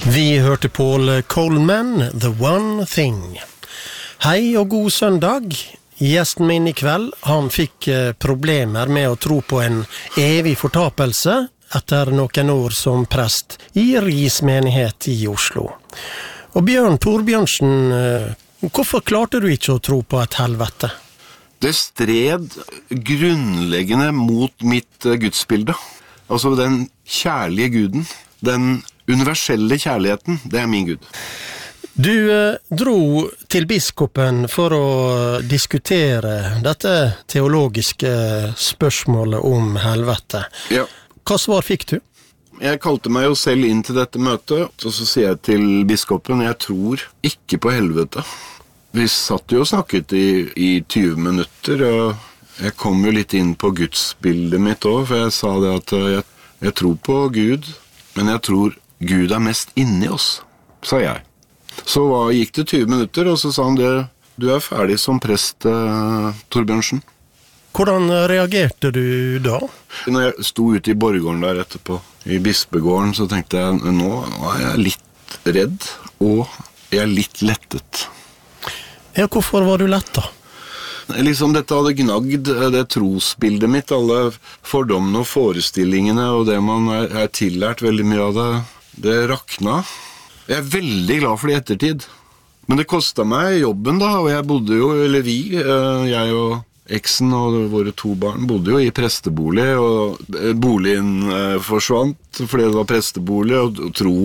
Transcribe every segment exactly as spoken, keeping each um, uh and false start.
Vi hørte Paul Coleman, The One Thing. Hei og god søndag. Gjesten min i kveld, han fikk problemer med å tro på en evig fortapelse etter noen år som prest i Ris menighet i Oslo. Og Bjørn Torbjørnsen, hvorfor klarte du ikke å tro på et helvete? Det stred grunnleggende mot mitt gudsbilde. Altså den kjærlige guden, den universelle kjærligheten, det er min Gud. Du eh, dro til biskopen for å diskutere dette teologiske spørsmålet om helvete. Ja. Hva svar fikk du? Jeg kalte meg jo selv inn til dette møtet, og så sier jeg til biskopen, jeg tror ikke på helvete. Vi satt jo og snakket i, i tyve minutter, og jeg kom jo litt inn på gudsbildet mitt også, for jeg sa det at jeg, jeg tror på Gud, men jeg tror Gud er mest inni oss, sa jeg. Så hva, gikk det tyve minutter, og så sa han det, du er ferdig som prest, eh, Torbjørnsen. Hvordan reagerte du da? Når jeg sto ute i borggården der etterpå, i bispegården, så tenkte jeg, nå er jeg litt redd, og jeg er litt lettet. Ja, hvorfor var du lett da? Liksom dette hadde gnagd det trosbildet mitt, alle fordommene og forestillingene, og det man er, er tillært veldig mye av det, det rakna. Jeg er veldig glad for det i ettertid. Men det kostet meg jobben da, og jeg bodde jo, eller vi, jeg og eksen og våre to barn bodde jo i prestebolig, og boligen forsvant fordi det var prestebolig, og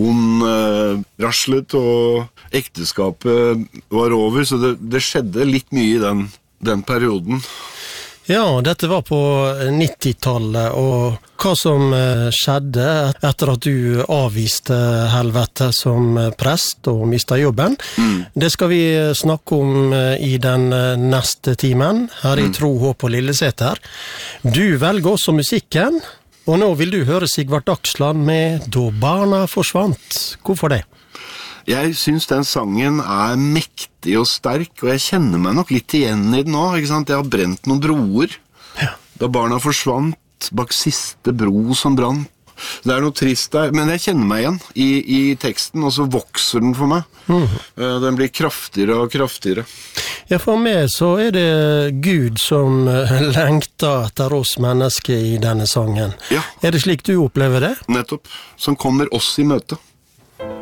troen raslet, og ekteskapet var over, så det, det skjedde litt mye i den, den perioden. Ja, dette var på nittitallet, og hva som skjedde etter at du avviste helvete som prest og mistet jobben, mm. det skal vi snakke om i den neste timen, her i mm. Tro, Håp og Lilleseter. Du velger også musikken, og nå vil du høre Sigvard Dagsland med Da barna forsvant. Hvorfor det? Jeg synes den sangen er mektig og sterk, og jeg kjenner meg nok litt igjen i den nå, ikke sant? Jeg har brent noen broer. Ja. Da barna forsvant, bak siste bro som brann. Det er noe trist der, men jeg kjenner meg igjen i, i teksten, og så vokser den for meg. Mm. Den blir kraftigere og kraftigere. Ja, for meg så er det Gud som lengter etter oss mennesker i denne sangen. Ja. Er det slik du opplever det? Nettopp, som kommer oss i møte.